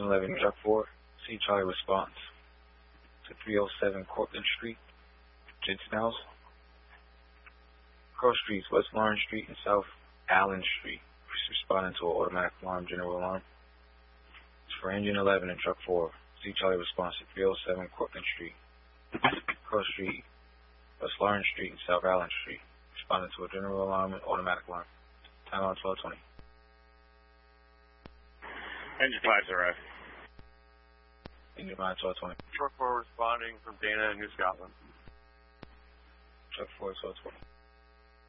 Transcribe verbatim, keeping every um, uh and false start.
eleven Truck four, C Charlie response to three oh seven Cortlandt Street, Jensen House. Cross Streets, West Lawrence Street and South Allen Street. Responding to an automatic alarm, general alarm. It's for engine eleven and truck four. C Charlie response to three oh seven Cortlandt Street, Cross Street, West Lawrence Street and South Allen Street. Responding to a general alarm and automatic alarm. Time on twelve twenty. Engine five's arrived. Engine five, twelve twenty. Truck four responding from Dana and New Scotland. Truck four, twelve twenty.